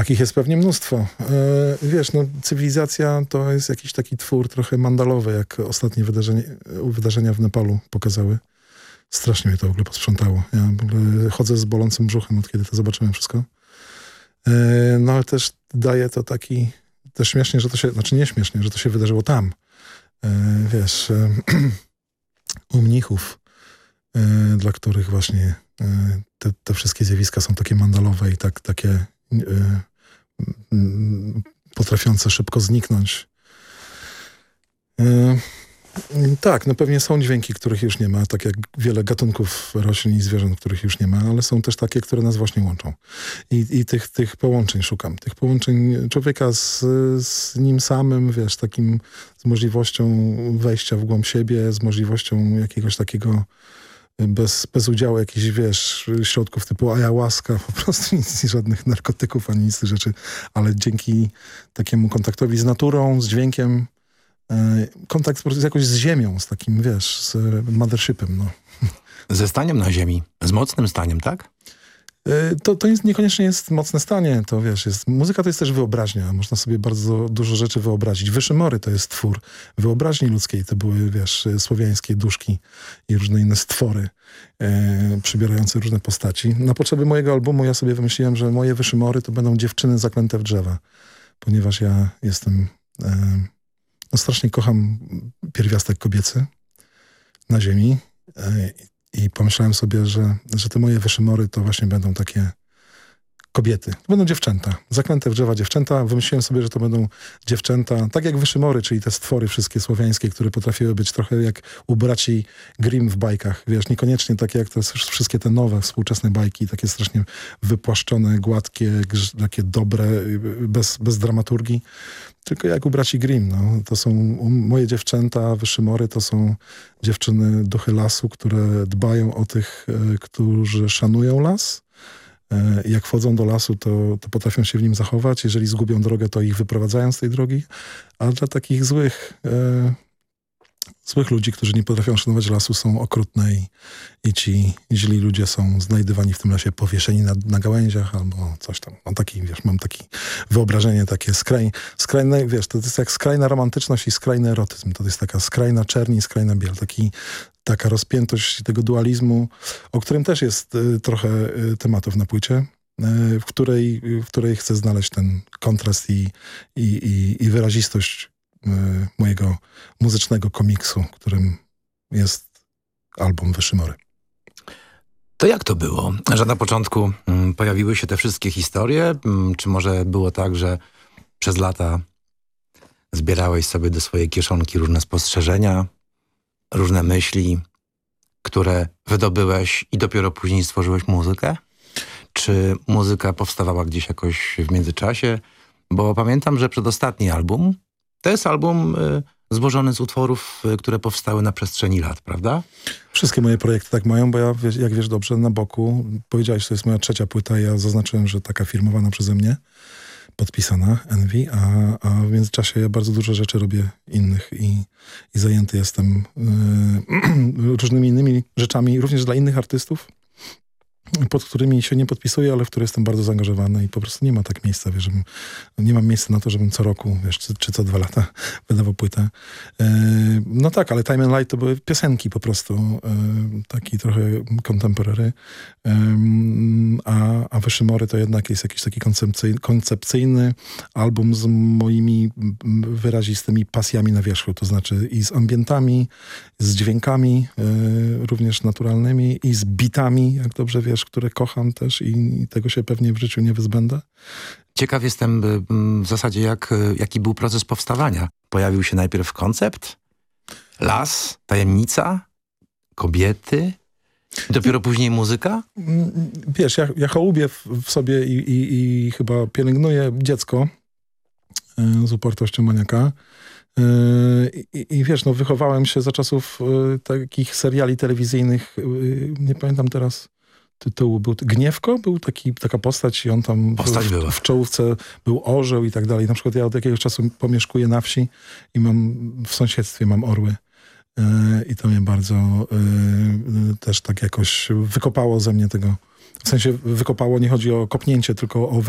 Takich jest pewnie mnóstwo. Wiesz, no, cywilizacja to jest jakiś taki twór trochę mandalowy, jak ostatnie wydarzenia w Nepalu pokazały. Strasznie mnie to w ogóle posprzątało. Ja w ogóle chodzę z bolącym brzuchem, od kiedy to zobaczyłem wszystko. No ale też daje to taki... Też śmiesznie, że to się... Znaczy nie śmiesznie, że to się wydarzyło tam. Wiesz, u mnichów, dla których właśnie te wszystkie zjawiska są takie mandalowe i takie potrafiące szybko zniknąć. Tak, no pewnie są dźwięki, których już nie ma, tak jak wiele gatunków roślin i zwierząt, których już nie ma, ale są też takie, które nas właśnie łączą. I tych połączeń szukam. Tych połączeń człowieka z nim samym, wiesz, takim z możliwością wejścia w głąb siebie, z możliwością jakiegoś takiego bez udziału jakichś, wiesz, środków typu ayahuasca, po prostu nic, żadnych narkotyków, ani nic z tych rzeczy, ale dzięki takiemu kontaktowi z naturą, z dźwiękiem, kontakt po prostu jakoś z ziemią, z takim, wiesz, z mothershipem, no. Ze staniem na ziemi, z mocnym staniem, tak? To niekoniecznie jest mocne stanie, to wiesz, muzyka to jest też wyobraźnia, można sobie bardzo dużo rzeczy wyobrazić. Wyszy Mory to jest twór wyobraźni ludzkiej, to były, wiesz, słowiańskie duszki i różne inne stwory przybierające różne postaci. Na potrzeby mojego albumu ja sobie wymyśliłem, że moje Wyszy Mory to będą dziewczyny zaklęte w drzewa, ponieważ ja jestem, no strasznie kocham pierwiastek kobiecy na ziemi, i pomyślałem sobie, że te moje Wyszy Mory to właśnie będą takie kobiety. To będą dziewczęta. Zaklęte w drzewa dziewczęta. Wymyśliłem sobie, że to będą dziewczęta, tak jak Wyszy Mory, czyli te stwory wszystkie słowiańskie, które potrafiły być trochę jak u braci Grimm w bajkach. Wiesz, niekoniecznie takie jak te wszystkie te nowe, współczesne bajki, takie strasznie wypłaszczone, gładkie, takie dobre, bez dramaturgii. Tylko jak u braci Grimm. No. To są moje dziewczęta, Wyszy Mory, to są dziewczyny duchy lasu, które dbają o tych, którzy szanują las. Jak wchodzą do lasu, to potrafią się w nim zachować. Jeżeli zgubią drogę, to ich wyprowadzają z tej drogi. A dla takich złych ludzi, którzy nie potrafią szanować lasu, są okrutne i ci źli ludzie są znajdywani w tym lesie powieszeni na gałęziach albo coś tam. Mam takie wyobrażenie takie skrajne, wiesz, to jest jak skrajna romantyczność i skrajny erotyzm. To jest taka skrajna czerń i skrajna biel. Taka rozpiętość tego dualizmu, o którym też jest trochę tematów na płycie, w której chcę znaleźć ten kontrast i wyrazistość mojego muzycznego komiksu, którym jest album Wyszy Mory. To jak to było? Że na początku pojawiły się te wszystkie historie? Czy może było tak, że przez lata zbierałeś sobie do swojej kieszonki różne spostrzeżenia, różne myśli, które wydobyłeś i dopiero później stworzyłeś muzykę? Czy muzyka powstawała gdzieś jakoś w międzyczasie? Bo pamiętam, że przedostatni album to jest album złożony z utworów, które powstały na przestrzeni lat, prawda? Wszystkie moje projekty tak mają, bo ja, jak wiesz dobrze, na boku, powiedziałeś, że to jest moja 3. płyta, ja zaznaczyłem, że taka firmowana przeze mnie, podpisana, Envy, a w międzyczasie ja bardzo dużo rzeczy robię innych i zajęty jestem różnymi innymi rzeczami, również dla innych artystów, pod którymi się nie podpisuję, ale w które jestem bardzo zaangażowany i po prostu nie ma tak miejsca, wiesz, nie mam miejsca na to, żebym co roku, wiesz, czy co 2 lata wydawał płytę. No tak, ale Time and Light to były piosenki po prostu, taki trochę contemporary, a Wyszy Mory to jednak jest jakiś taki koncepcyjny album z moimi wyrazistymi pasjami na wierzchu, to znaczy i z ambientami, z dźwiękami również naturalnymi i z bitami, jak dobrze wiesz, które kocham też i tego się pewnie w życiu nie wyzbędę. Ciekaw jestem w zasadzie, jaki był proces powstawania. Pojawił się najpierw koncept, las, tajemnica, kobiety, dopiero później muzyka? Wiesz, ja hołubię w sobie i chyba pielęgnuję dziecko z upartością maniaka. I wiesz, no wychowałem się za czasów takich seriali telewizyjnych, nie pamiętam teraz tytułu, był Gniewko, był taka postać i on tam w czołówce był orzeł i tak dalej. Na przykład ja od jakiegoś czasu pomieszkuję na wsi i w sąsiedztwie mam orły. I to mnie bardzo też tak jakoś wykopało ze mnie tego. W sensie wykopało, nie chodzi o kopnięcie, tylko o